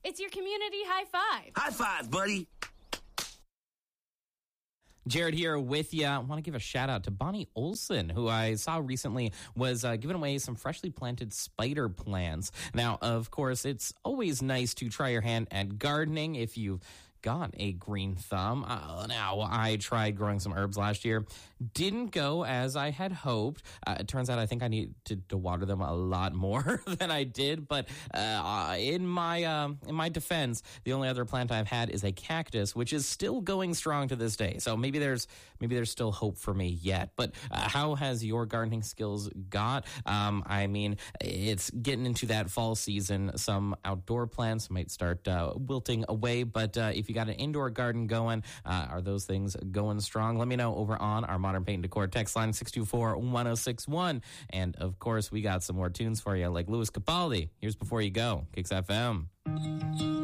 It's your community high five. High five, buddy. Jared here with you. I want to give a shout out to Bonnie Olson, who I saw recently was giving away some freshly planted spider plants. Now, of course, it's always nice to try your hand at gardening if you've got a green thumb. Now, I tried growing some herbs last year. Didn't go as I had hoped. It turns out I think I need to water them a lot more than I did. But in my defense, the only other plant I've had is a cactus, which is still going strong to this day. So maybe there's still hope for me yet. But how has your gardening skills got? I mean, it's getting into that fall season. Some outdoor plants might start wilting away. But if you got an indoor garden going, are those things going strong? Let me know over on our Modern Paint and Decor text line 624-1061. And of course, we got some more tunes for you, like Louis Capaldi. Here's Before You Go, Kicks FM.